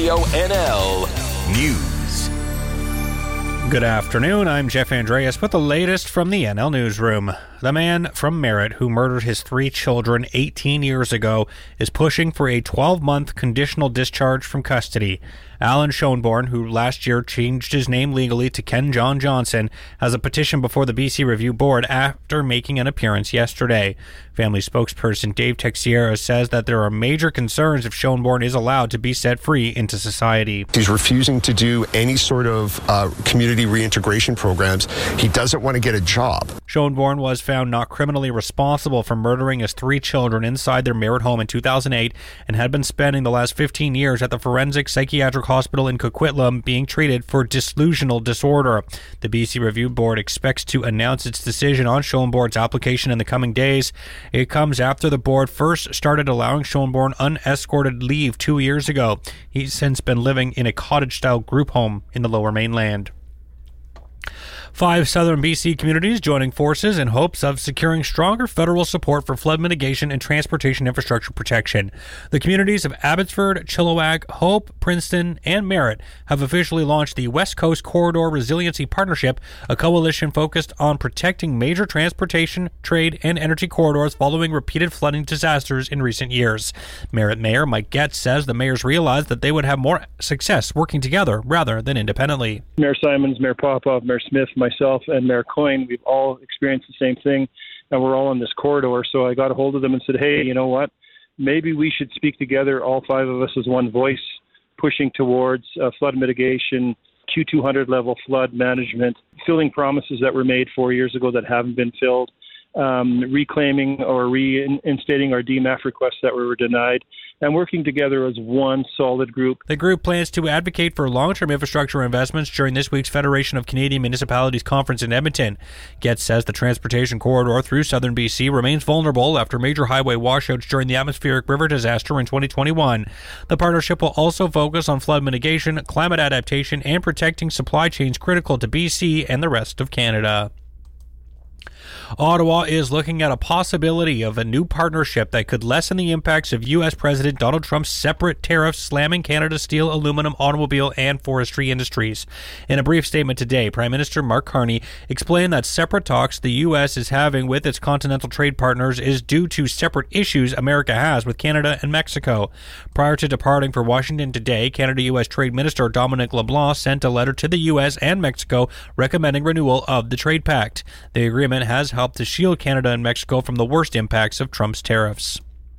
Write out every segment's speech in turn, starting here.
Radio NL News. Good afternoon, I'm Jeff Andreas with the latest from the NL Newsroom. The man from Merritt who murdered his 3 children 18 years ago is pushing for a 12-month conditional discharge from custody. Alan Schoenborn, who last year changed his name legally to Ken John Johnson, has a petition before the BC Review Board after making an appearance yesterday. Family spokesperson Dave Texiera says that there are major concerns if Schoenborn is allowed to be set free into society. He's refusing to do any sort of community reintegration programs. He doesn't want to get a job. Schoenborn was found not criminally responsible for murdering his 3 children inside their Merritt home in 2008 and had been spending the last 15 years at the Forensic Psychiatric Hospital in Coquitlam being treated for delusional disorder. The BC Review Board expects to announce its decision on Schoenborn's application in the coming days. It comes after the board first started allowing Schoenborn unescorted leave 2 years ago. He's since been living in a cottage-style group home in the Lower Mainland. 5 southern BC communities joining forces in hopes of securing stronger federal support for flood mitigation and transportation infrastructure protection. The communities of Abbotsford, Chilliwack, Hope, Princeton, and Merritt have officially launched the West Coast Corridor Resiliency Partnership, a coalition focused on protecting major transportation, trade, and energy corridors following repeated flooding disasters in recent years. Merritt Mayor Mike Getz says the mayors realized that they would have more success working together rather than independently. Mayor Simons, Mayor Popov, Mayor Smith, myself, and Mayor Coyne, we've all experienced the same thing, and we're all on this corridor. So I got a hold of them and said, hey, you know what? Maybe we should speak together, all 5 of us as one voice, pushing towards flood mitigation, Q200 level flood management, filling promises that were made 4 years ago that haven't been filled, reclaiming or reinstating our DMAF requests that were denied, and working together as one solid group. The group plans to advocate for long-term infrastructure investments during this week's Federation of Canadian Municipalities conference in Edmonton. Getz says the transportation corridor through southern BC remains vulnerable after major highway washouts during the atmospheric river disaster in 2021. The partnership will also focus on flood mitigation, climate adaptation, and protecting supply chains critical to BC and the rest of Canada. Ottawa is looking at a possibility of a new partnership that could lessen the impacts of U.S. President Donald Trump's separate tariffs slamming Canada's steel, aluminum, automobile, and forestry industries. In a brief statement today, Prime Minister Mark Carney explained that separate talks the U.S. is having with its continental trade partners is due to separate issues America has with Canada and Mexico. Prior to departing for Washington today, Canada-U.S. Trade Minister Dominic LeBlanc sent a letter to the U.S. and Mexico recommending renewal of the trade pact. The agreement has helped to shield Canada and Mexico from the worst impacts of Trump's tariffs.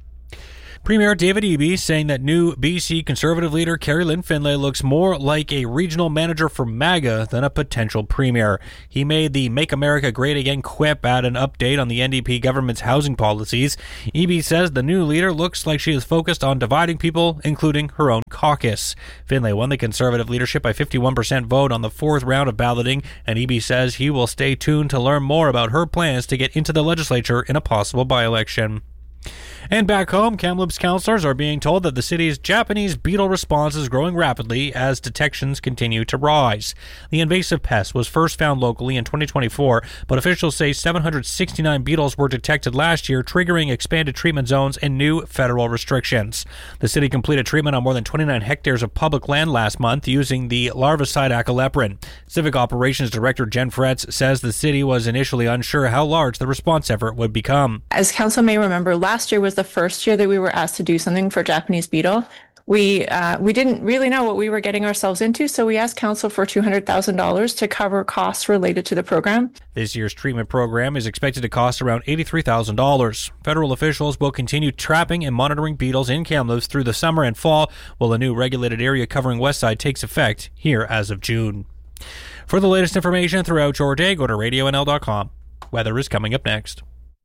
Premier David Eby saying that new BC Conservative leader Carrie Lynn Finlay looks more like a regional manager for MAGA than a potential premier. He made the Make America Great Again quip at an update on the NDP government's housing policies. Eby says the new leader looks like she is focused on dividing people, including her own caucus. Finlay won the Conservative leadership by 51% vote on the 4th round of balloting, and Eby says he will stay tuned to learn more about her plans to get into the legislature in a possible by-election. And back home, Kamloops councillors are being told that the city's Japanese beetle response is growing rapidly as detections continue to rise. The invasive pest was first found locally in 2024, but officials say 769 beetles were detected last year, triggering expanded treatment zones and new federal restrictions. The city completed treatment on more than 29 hectares of public land last month using the larvicide acaleprin. Civic Operations Director Jen Fretz says the city was initially unsure how large the response effort would become. As council may remember, last year was the first year that we were asked to do something for Japanese beetle. We didn't really know what we were getting ourselves into, so we asked council for $200,000 to cover costs related to the program. This year's treatment program is expected to cost around $83,000. Federal officials will continue trapping and monitoring beetles in Kamloops through the summer and fall, while a new regulated area covering Westside takes effect here as of June. For the latest information throughout your day, go to RadioNL.com. Weather is coming up next.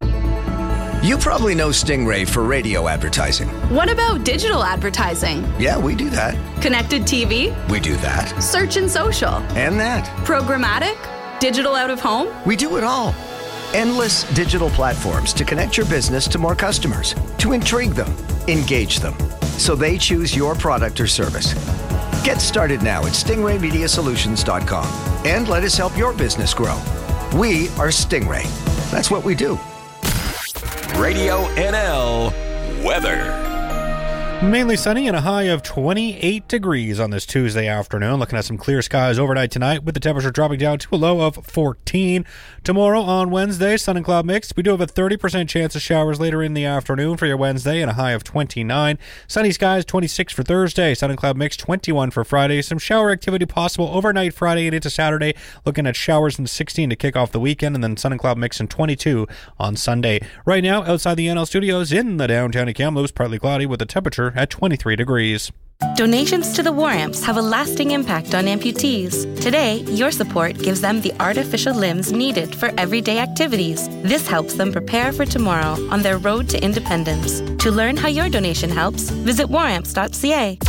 You probably know Stingray for radio advertising. What about digital advertising? Yeah, we do that. Connected TV? We do that. Search and social? And that. Programmatic? Digital out of home? We do it all. Endless digital platforms to connect your business to more customers, to intrigue them, engage them, so they choose your product or service. Get started now at stingraymediasolutions.com and let us help your business grow. We are Stingray. That's what we do. Radio NL weather. Mainly sunny and a high of 28 degrees on this Tuesday afternoon. Looking at some clear skies overnight tonight with the temperature dropping down to a low of 14. Tomorrow on Wednesday, sun and cloud mixed. We do have a 30% chance of showers later in the afternoon for your Wednesday and a high of 29. Sunny skies 26 for Thursday. Sun and cloud mixed 21 for Friday. Some shower activity possible overnight Friday and into Saturday. Looking at showers in 16 to kick off the weekend, and then sun and cloud mix in 22 on Sunday. Right now, outside the NL studios in the downtown of Kamloops, partly cloudy with a temperature at 23 degrees. Donations to the War Amps have a lasting impact on amputees. Today, your support gives them the artificial limbs needed for everyday activities. This helps them prepare for tomorrow on their road to independence. To learn how your donation helps, visit waramps.ca.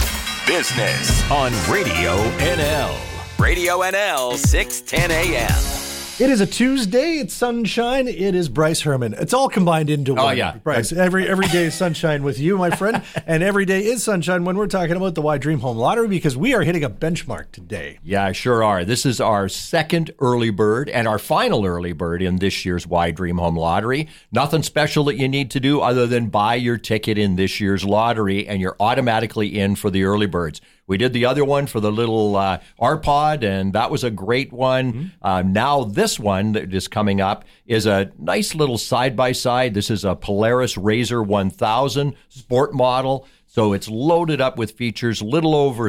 Business on Radio NL. Radio NL 610 AM. It is a Tuesday. It's sunshine. It is Bryce Herman. It's all combined into one. Oh, yeah. Bryce, every day is sunshine with you, my friend. And every day is sunshine when we're talking about the Why Dream Home Lottery, because we are hitting a benchmark today. Yeah, sure are. This is our second early bird and our final early bird in this year's Why Dream Home Lottery. Nothing special that you need to do other than buy your ticket in this year's lottery, and you're automatically in for the early birds. We did the other one for the little R-Pod, and that was a great one. Mm-hmm. Now this one that is coming up is a nice little side-by-side. This is a Polaris RZR 1000 sport model. So it's loaded up with features, little over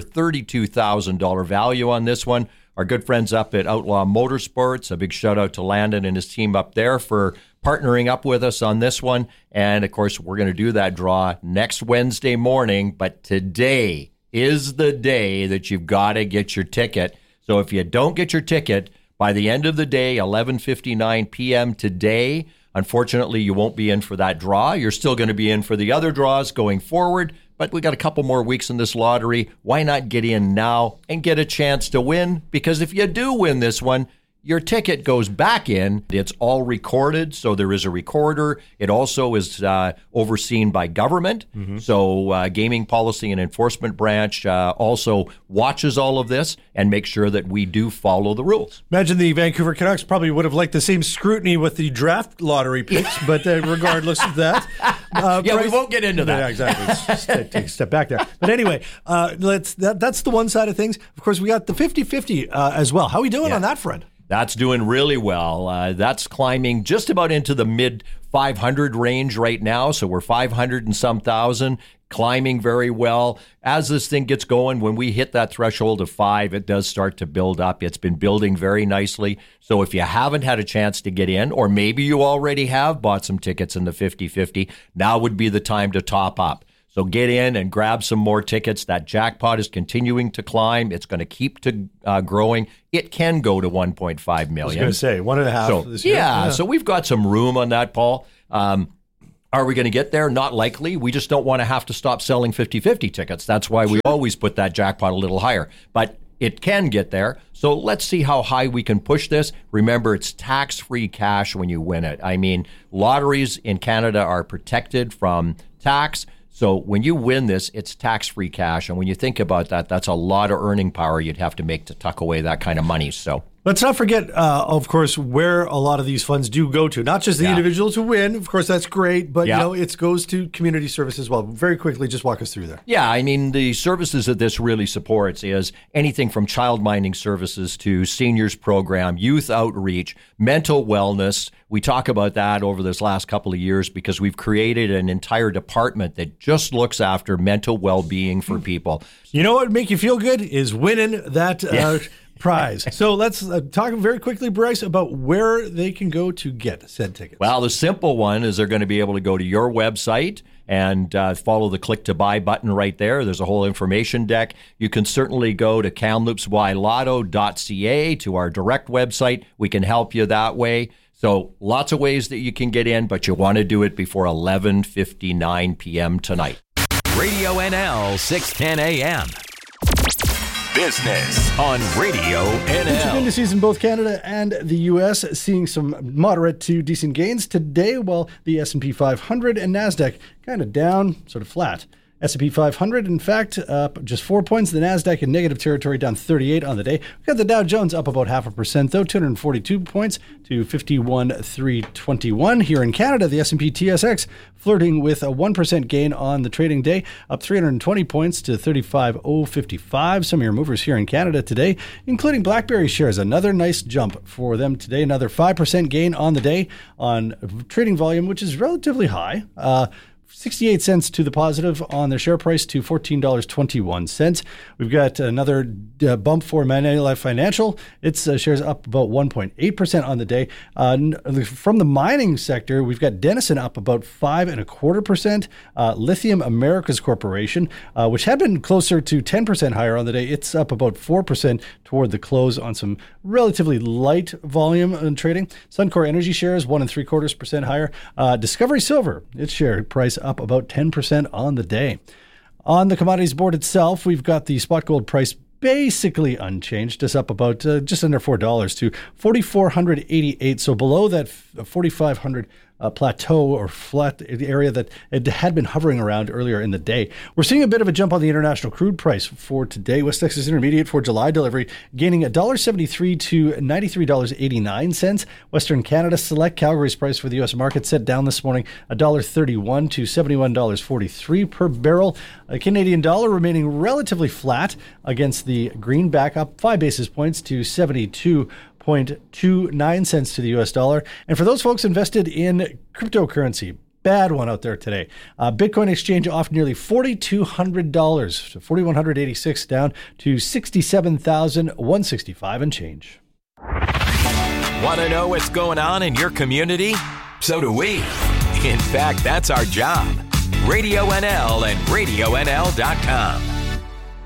$32,000 value on this one. Our good friends up at Outlaw Motorsports, a big shout out to Landon and his team up there for partnering up with us on this one. And of course, we're going to do that draw next Wednesday morning, but today is the day that you've got to get your ticket. So if you don't get your ticket by the end of the day, 11:59 p.m. today, unfortunately, you won't be in for that draw. You're still going to be in for the other draws going forward, but we got a couple more weeks in this lottery. Why not get in now and get a chance to win? Because if you do win this one, your ticket goes back in. It's all recorded, so there is a recorder. It also is overseen by government. Mm-hmm. So Gaming Policy and Enforcement Branch also watches all of this and makes sure that we do follow the rules. Imagine the Vancouver Canucks probably would have liked the same scrutiny with the draft lottery picks, but regardless of that. We won't get into that. Yeah, exactly. Let's just take a step back there. But anyway, that's the one side of things. Of course, we got the 50-50 as well. How are we doing on that front? That's doing really well. That's climbing just about into the mid 500 range right now. So we're 500 and some thousand, climbing very well. As this thing gets going, when we hit that threshold of 5, it does start to build up. It's been building very nicely. So if you haven't had a chance to get in, or maybe you already have bought some tickets in the 50-50, now would be the time to top up. So get in and grab some more tickets. That jackpot is continuing to climb. It's going to keep growing. It can go to $1.5 million. I was going to say 1.5 this year. Yeah, so we've got some room on that, Paul. Are we going to get there? Not likely. We just don't want to have to stop selling 50-50 tickets. That's why we always put that jackpot a little higher. But it can get there. So let's see how high we can push this. Remember, it's tax-free cash when you win it. I mean, lotteries in Canada are protected from tax. So when you win this, it's tax-free cash. And when you think about that, that's a lot of earning power you'd have to make to tuck away that kind of money. So let's not forget, of course, where a lot of these funds do go to. Not just the individual to win. Of course, that's great. But, it goes to community service as well. Very quickly, just walk us through there. Yeah, I mean, the services that this really supports is anything from child minding services to seniors program, youth outreach, mental wellness. We talk about that over this last couple of years because we've created an entire department that just looks after mental well-being for people. You know what would make you feel good is winning that prize. So let's talk very quickly, Bryce, about where they can go to get said tickets. Well, the simple one is they're going to be able to go to your website and follow the click to buy button right there. There's a whole information deck. You can certainly go to kamloopsylotto.ca to our direct website. We can help you that way. So lots of ways that you can get in, but you want to do it before 11:59 p.m. tonight. Radio NL 610 AM. Business on Radio NL. Indices in both Canada and the U.S. seeing some moderate to decent gains today, while the S&P 500 and NASDAQ kind of down, sort of flat. S&P 500, in fact, up just 4 points. The NASDAQ in negative territory, down 38 on the day. We've got the Dow Jones up about 0.5%, though, 242 points to 51,321. Here in Canada, the S&P TSX flirting with a 1% gain on the trading day, up 320 points to 35,055. Some of your movers here in Canada today, including BlackBerry shares, another nice jump for them today, another 5% gain on the day on trading volume, which is relatively high. 68 cents to the positive on their share price to $14.21. We've got another bump for Manulife Financial. Its shares up about 1.8% on the day. From the mining sector, we've got Denison up about 5.25%. Lithium Americas Corporation, which had been closer to 10% higher on the day, it's up about 4% toward the close on some relatively light volume in trading. Suncor Energy shares 1.75% higher. Discovery Silver, its share price up about 10% on the day. On the commodities board itself, we've got the spot gold price basically unchanged, just up about just under $4 to 4,488. So below that 4,500 plateau or flat area that it had been hovering around earlier in the day. We're seeing a bit of a jump on the international crude price for today. West Texas Intermediate for July delivery gaining $1.73 to $93.89. Western Canada Select Calgary's price for the U.S. market set down this morning $1.31 to $71.43 per barrel. A Canadian dollar remaining relatively flat against the greenback, up 5 basis points to 72.29 cents to the U.S. dollar. And for those folks invested in cryptocurrency, bad one out there today. Bitcoin exchange off nearly $4,200 to $4,186, down to $67,165 and change. Want to know what's going on in your community? So do we. In fact, that's our job. Radio NL and RadioNL.com.